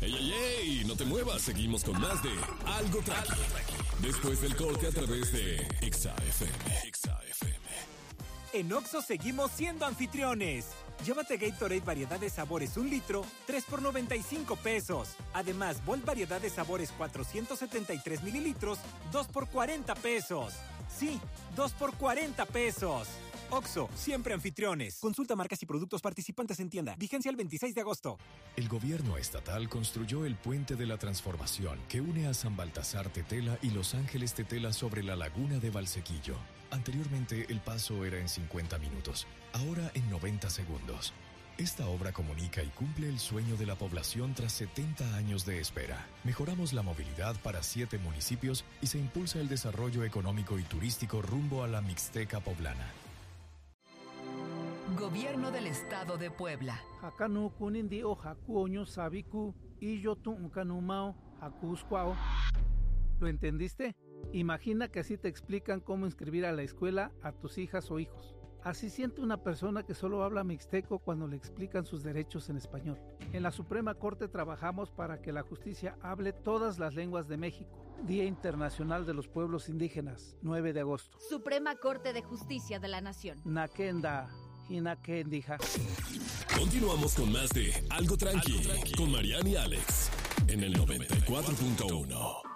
¡Ey, ey, ey! No te muevas, seguimos con más de Algo Tranqui. Después del corte a través de Exa FM. En Oxxo seguimos siendo anfitriones. Llévate Gatorade variedad de sabores 1 litro, 3 por 95 pesos. Además, Volt variedad de sabores 473 mililitros, 2 por 40 pesos. Sí, 2 por 40 pesos. Oxxo, siempre anfitriones. Consulta marcas y productos participantes en tienda. Vigencia el 26 de agosto. El gobierno estatal construyó el Puente de la Transformación que une a San Baltasar Tetela y Los Ángeles Tetela sobre la laguna de Valsequillo. Anteriormente el paso era en 50 minutos, ahora en 90 segundos. Esta obra comunica y cumple el sueño de la población tras 70 años de espera. Mejoramos la movilidad para 7 municipios y se impulsa el desarrollo económico y turístico rumbo a la Mixteca poblana. Gobierno del Estado de Puebla. Hakanu kunindi o hakuoño sabiku y yo tu unkanumao hakuscuao. ¿Lo entendiste? Imagina que así te explican cómo inscribir a la escuela a tus hijas o hijos. Así siente una persona que solo habla mixteco cuando le explican sus derechos en español. En la Suprema Corte trabajamos para que la justicia hable todas las lenguas de México. Día Internacional de los Pueblos Indígenas, 9 de agosto. Suprema Corte de Justicia de la Nación. Nakenda, Hinakendija. Continuamos con más de Algo Tranqui con Mariana y Alex en el 94.1.